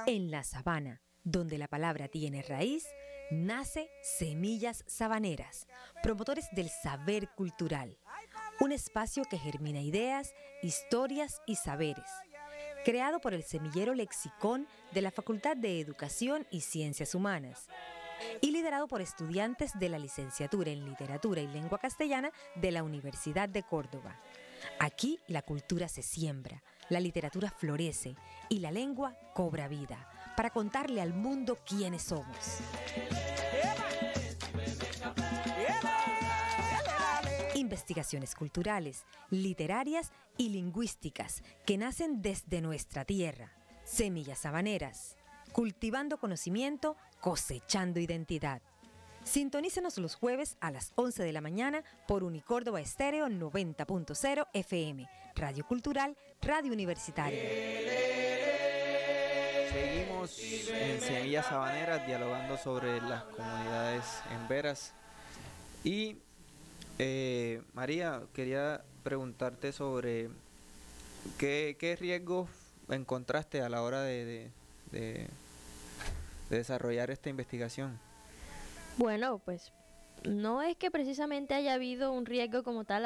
En la sabana, donde la palabra tiene raíz, nace Semillas Sabaneras, promotores del saber cultural, un espacio que germina ideas, historias y saberes. Creado por el Semillero Lexicón de la Facultad de Educación y Ciencias Humanas y liderado por estudiantes de la Licenciatura en Literatura y Lengua Castellana de la Universidad de Córdoba. Aquí la cultura se siembra, la literatura florece y la lengua cobra vida para contarle al mundo quiénes somos. Investigaciones culturales, literarias y lingüísticas que nacen desde nuestra tierra. Semillas Sabaneras, cultivando conocimiento, cosechando identidad. Sintonícenos los jueves a las 11 de la mañana por Unicórdoba Estéreo 90.0 FM, Radio Cultural, Radio Universitaria. Seguimos en Semillas Sabaneras dialogando sobre las comunidades emberas. Y María, quería preguntarte sobre qué riesgos encontraste a la hora de desarrollar esta investigación. Bueno, pues no es que precisamente haya habido un riesgo como tal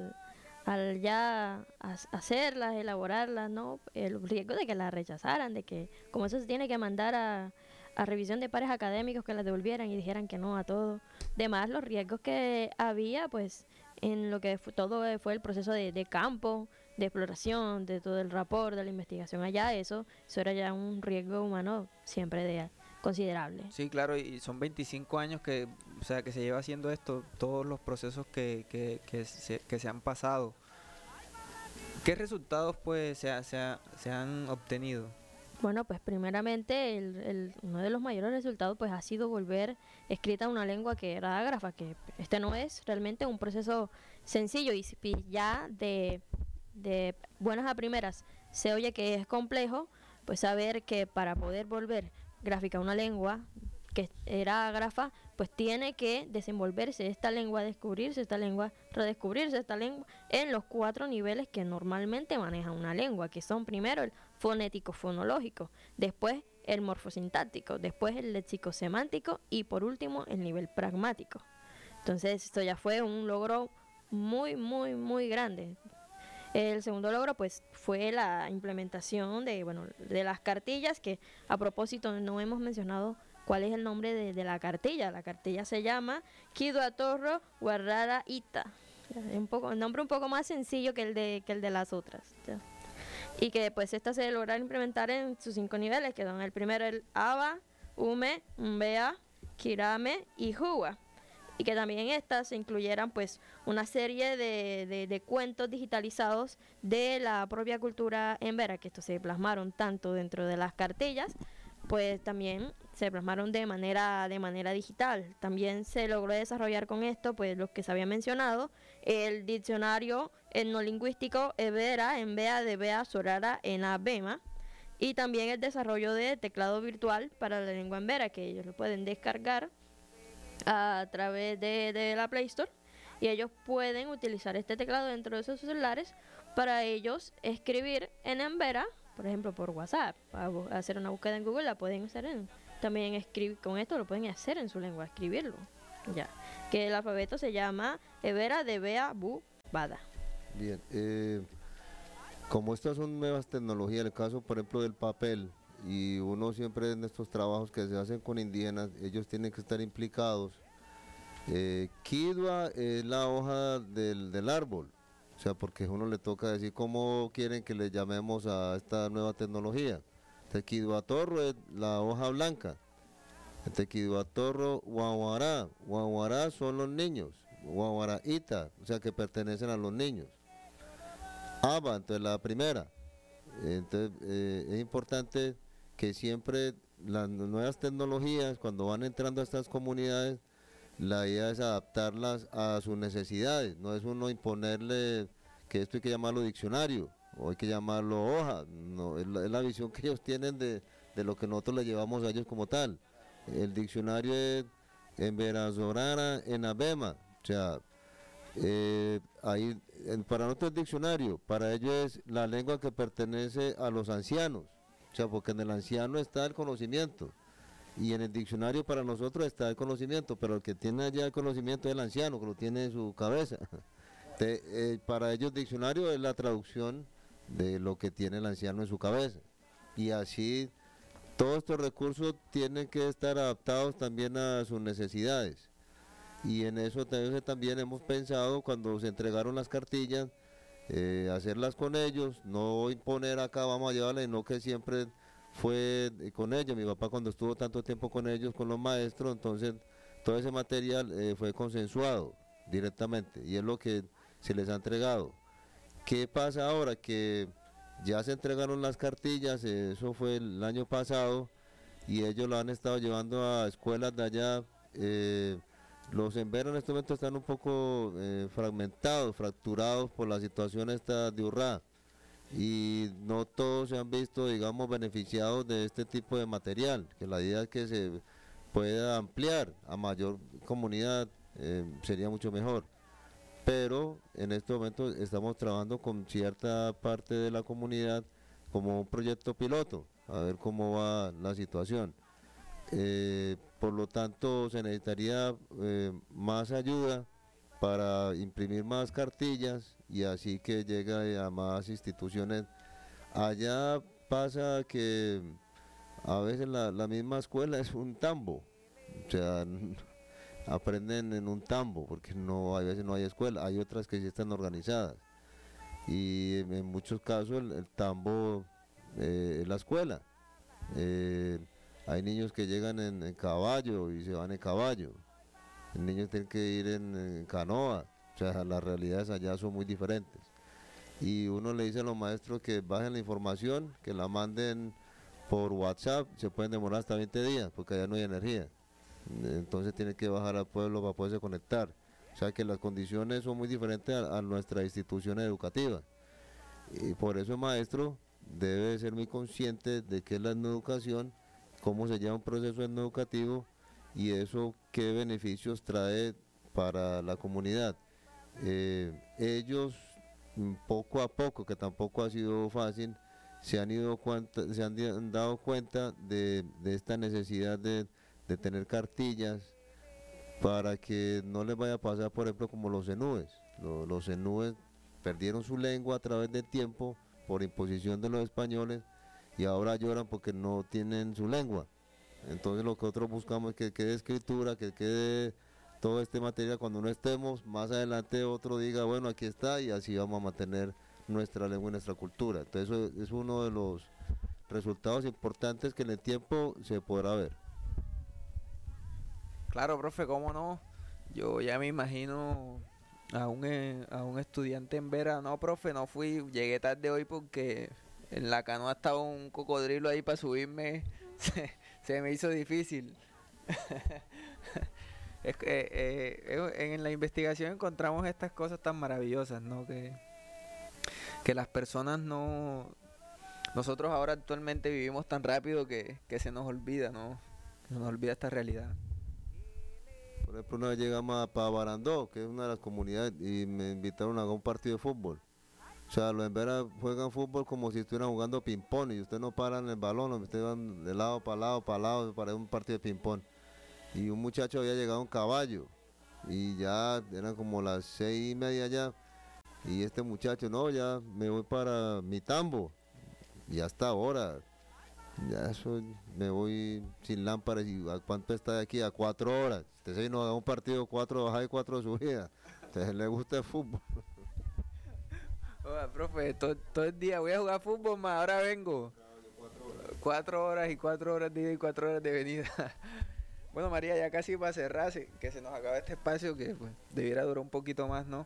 al ya hacerlas, elaborarlas, ¿no? El riesgo de que las rechazaran, de que como eso se tiene que mandar a revisión de pares académicos que las devolvieran y dijeran que no a todo. Además, los riesgos que había, pues, en lo que todo fue el proceso de campo, de exploración, de todo el rapport, de la investigación allá, eso era ya un riesgo humano siempre considerable. Sí, claro, y son 25 años que se lleva haciendo esto, todos los procesos que se han pasado. ¿Qué resultados pues se han obtenido? Bueno, pues primeramente uno de los mayores resultados pues ha sido volver escrita una lengua que era ágrafa, que este no es realmente un proceso sencillo y ya de buenas a primeras se oye que es complejo, pues saber que para poder volver gráfica una lengua que era ágrafa, pues tiene que desenvolverse esta lengua, descubrirse esta lengua, redescubrirse esta lengua en los 4 niveles que normalmente maneja una lengua, que son primero el fonético-fonológico, después el morfosintáctico, después el léxico-semántico y por último el nivel pragmático. Entonces esto ya fue un logro muy, muy, muy grande. El segundo logro pues fue la implementación de las cartillas, que a propósito no hemos mencionado cuál es el nombre de la cartilla. La cartilla se llama Kiduatorro Guarrara Ita. El nombre un poco más sencillo que el de las otras, ¿ya? Y que pues esta se logra implementar en sus 5 niveles, que son el primero el Aba, Ume, Mbea, Kirame y Huwa. Y que también en estas se incluyeran pues una serie de cuentos digitalizados de la propia cultura embera, que estos se plasmaron tanto dentro de las cartillas, pues también se plasmaron de manera digital. También se logró desarrollar con esto pues los que se había mencionado, el diccionario etnolingüístico Ebera, Embea, Debea, Sorara, Ena, Bema, y también el desarrollo de teclado virtual para la lengua embera, que ellos lo pueden descargar a través de la Play Store, y ellos pueden utilizar este teclado dentro de sus celulares para ellos escribir en embera, por ejemplo por WhatsApp, para hacer una búsqueda en Google la pueden hacer también escribir con esto, lo pueden hacer en su lengua, escribirlo, ya, que el alfabeto se llama Ebera, Debea, Bu, Bada. Bien, como estas son nuevas tecnologías, el caso por ejemplo del papel, y uno siempre en estos trabajos que se hacen con indígenas, ellos tienen que estar implicados. Kidwa es la hoja del árbol, o sea, porque a uno le toca decir cómo quieren que le llamemos a esta nueva tecnología. Tequiduatorro es la hoja blanca. Tequiduatorro guaguará son los niños, guaguaraíta, o sea que pertenecen a los niños. Aba, entonces la primera. Entonces es importante que siempre las nuevas tecnologías, cuando van entrando a estas comunidades, la idea es adaptarlas a sus necesidades, no es uno imponerle que esto hay que llamarlo diccionario o hay que llamarlo hoja, no, es la visión que ellos tienen de lo que nosotros le llevamos a ellos como tal. El diccionario es en Verazorara, en Abema, o sea, para nosotros el diccionario, para ellos es la lengua que pertenece a los ancianos, O sea, porque en el anciano está el conocimiento y en el diccionario para nosotros está el conocimiento, pero el que tiene allá el conocimiento es el anciano, que lo tiene en su cabeza. Para ellos diccionario es la traducción de lo que tiene el anciano en su cabeza. Y así todos estos recursos tienen que estar adaptados también a sus necesidades. Y en eso también hemos pensado cuando se entregaron las cartillas, hacerlas con ellos, no imponer acá vamos a llevarla, sino que siempre fue con ellos. Mi papá cuando estuvo tanto tiempo con ellos, con los maestros, entonces todo ese material fue consensuado directamente y es lo que se les ha entregado. ¿Qué pasa ahora? Que ya se entregaron las cartillas, eso fue el año pasado y ellos lo han estado llevando a escuelas de allá. Los Embera en este momento están un poco fragmentados, fracturados por la situación esta de Urrá y no todos se han visto, digamos, beneficiados de este tipo de material, que la idea es que se pueda ampliar a mayor comunidad, sería mucho mejor. Pero en este momento estamos trabajando con cierta parte de la comunidad como un proyecto piloto, a ver cómo va la situación. Por lo tanto se necesitaría más ayuda para imprimir más cartillas y así que llegue a más instituciones. Allá pasa que a veces la misma escuela es un tambo, o sea, aprenden en un tambo porque no, a veces no hay escuela, hay otras que sí están organizadas y en muchos casos el tambo es la escuela. Hay niños que llegan en caballo y se van en caballo. Los niños tienen que ir en canoa. O sea, las realidades allá son muy diferentes. Y uno le dice a los maestros que bajen la información, que la manden por WhatsApp. Se pueden demorar hasta 20 días porque allá no hay energía. Entonces tiene que bajar al pueblo para poderse conectar. O sea que las condiciones son muy diferentes a nuestras instituciones educativas. Y por eso el maestro debe ser muy consciente de qué es la educación, cómo se lleva un proceso educativo y eso qué beneficios trae para la comunidad. Ellos poco a poco, que tampoco ha sido fácil, se han dado cuenta de esta necesidad de tener cartillas para que no les vaya a pasar, por ejemplo, como los zenúes. Los zenúes perdieron su lengua a través del tiempo por imposición de los españoles y ahora lloran porque no tienen su lengua. Entonces lo que nosotros buscamos es que quede escritura, que quede todo este material cuando no estemos, más adelante otro diga, bueno, aquí está y así vamos a mantener nuestra lengua y nuestra cultura. Entonces eso es uno de los resultados importantes que en el tiempo se podrá ver. Claro, profe, cómo no. Yo ya me imagino a un estudiante en Vera. No, profe, no fui, llegué tarde hoy porque en la canoa estaba un cocodrilo ahí para subirme. Se me hizo difícil. Es que en la investigación encontramos estas cosas tan maravillosas, ¿no? Que las personas no... Nosotros ahora actualmente vivimos tan rápido que se nos olvida, ¿no? Se nos olvida esta realidad. Por ejemplo, una vez llegamos para Barandó, que es una de las comunidades, y me invitaron a un partido de fútbol. O sea, los en Vera juegan fútbol como si estuvieran jugando ping-pong y usted no paran el balón, ustedes van de lado para lado, para un partido de ping-pong. Y un muchacho había llegado a un caballo y ya eran como las 6:30 ya. Y este muchacho, no, ya me voy para mi tambo. Y hasta ahora, ya eso, me voy sin lámparas. ¿Y a cuánto está de aquí? A 4 horas. Usted se vino a un partido 4 de bajada y 4 de subida. A usted le gusta el fútbol. Oiga, profe, todo el día voy a jugar fútbol, más ahora vengo. 4 horas y 4 horas de ida y 4 horas de venida. Bueno, María, ya casi para cerrar, que se nos acaba este espacio, que pues, debiera durar un poquito más, ¿no?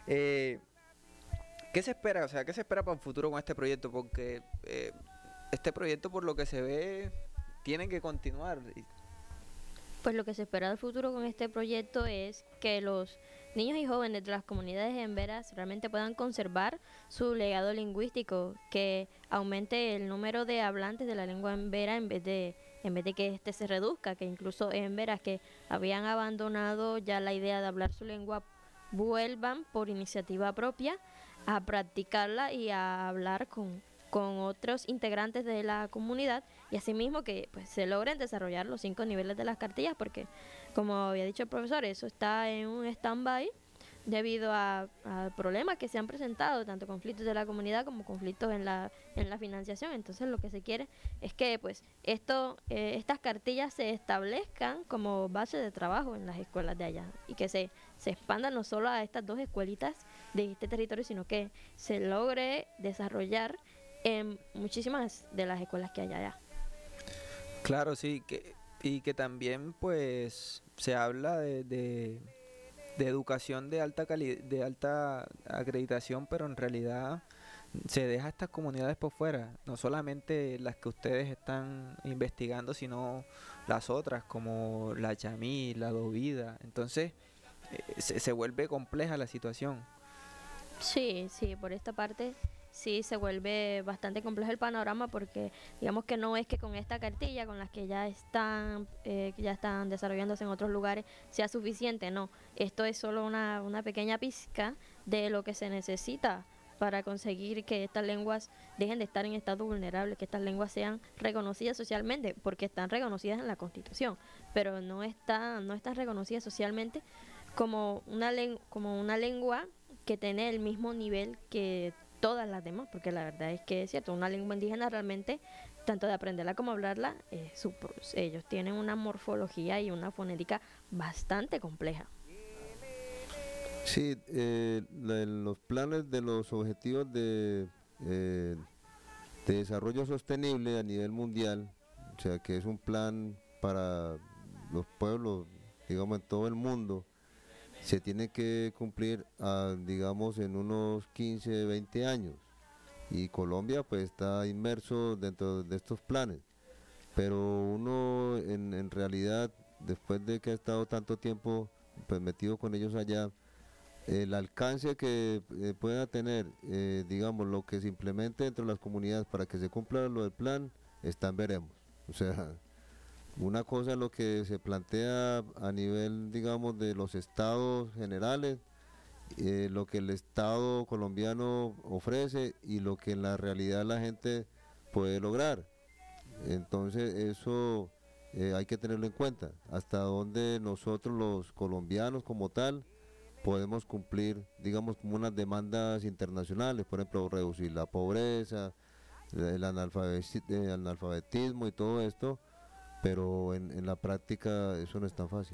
¿Qué se espera? O sea, ¿qué se espera para el futuro con este proyecto? Porque este proyecto, por lo que se ve, tiene que continuar. Pues lo que se espera del futuro con este proyecto es que los niños y jóvenes de las comunidades emberas realmente puedan conservar su legado lingüístico, que aumente el número de hablantes de la lengua embera en vez de que este se reduzca, que incluso emberas que habían abandonado ya la idea de hablar su lengua vuelvan por iniciativa propia a practicarla y a hablar con con otros integrantes de la comunidad y asimismo que pues se logren desarrollar los 5 niveles de las cartillas, porque como había dicho el profesor, eso está en un stand-by debido a problemas que se han presentado, tanto conflictos de la comunidad como conflictos en la financiación. Entonces lo que se quiere es que pues estas cartillas se establezcan como base de trabajo en las escuelas de allá y que se expandan no solo a estas 2 escuelitas de este territorio, sino que se logre desarrollar en muchísimas de las escuelas que hay allá. Claro, sí, y que también pues se habla de educación de alta de alta acreditación, pero en realidad se deja estas comunidades por fuera, no solamente las que ustedes están investigando, sino las otras como la Chamí, la Dovida. Entonces se vuelve compleja la situación. Sí, por esta parte sí se vuelve bastante complejo el panorama, porque digamos que no es que con esta cartilla, con las que ya están desarrollándose en otros lugares, sea suficiente, no. Esto es solo una pequeña pizca de lo que se necesita para conseguir que estas lenguas dejen de estar en estado vulnerable, que estas lenguas sean reconocidas socialmente, porque están reconocidas en la Constitución, pero no están reconocidas socialmente como una lengua que tiene el mismo nivel que todas las demás, porque la verdad es que es cierto, una lengua indígena realmente, tanto de aprenderla como hablarla, ellos tienen una morfología y una fonética bastante compleja. Sí, los planes de los objetivos de desarrollo sostenible a nivel mundial, o sea que es un plan para los pueblos, digamos, en todo el mundo, se tiene que cumplir, digamos, en unos 15, 20 años. Y Colombia pues está inmerso dentro de estos planes. Pero uno en realidad, después de que ha estado tanto tiempo pues metido con ellos allá, el alcance que pueda tener, digamos, lo que se implemente dentro de las comunidades para que se cumpla lo del plan, está en veremos. O sea, una cosa es lo que se plantea a nivel, digamos, de los estados generales, lo que el Estado colombiano ofrece y lo que en la realidad la gente puede lograr. Entonces eso hay que tenerlo en cuenta, hasta dónde nosotros los colombianos como tal podemos cumplir, digamos, como unas demandas internacionales, por ejemplo, reducir la pobreza, el analfabetismo y todo esto, pero en la práctica eso no es tan fácil.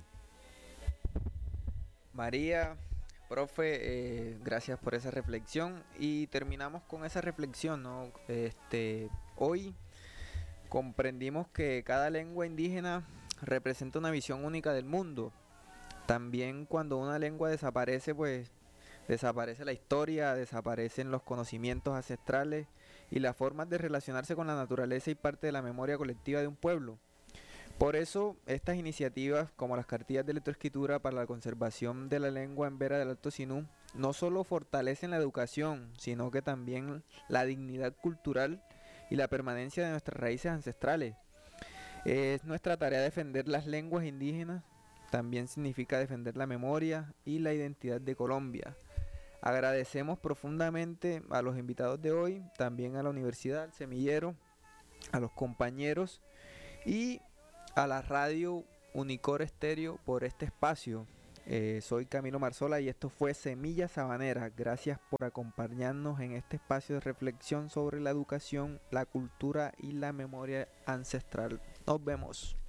María, profe, gracias por esa reflexión y terminamos con esa reflexión, ¿no? Hoy comprendimos que cada lengua indígena representa una visión única del mundo. También cuando una lengua desaparece, pues desaparece la historia, desaparecen los conocimientos ancestrales y las formas de relacionarse con la naturaleza y parte de la memoria colectiva de un pueblo. Por eso, estas iniciativas, como las cartillas de electroescritura para la conservación de la lengua en Vera del Alto Sinú, no solo fortalecen la educación, sino que también la dignidad cultural y la permanencia de nuestras raíces ancestrales. Es nuestra tarea defender las lenguas indígenas, también significa defender la memoria y la identidad de Colombia. Agradecemos profundamente a los invitados de hoy, también a la Universidad, al Semillero, a los compañeros y a la radio Unicor Estéreo por este espacio. Soy Camilo Marzola y esto fue Semillas Sabaneras. Gracias por acompañarnos en este espacio de reflexión sobre la educación, la cultura y la memoria ancestral. Nos vemos.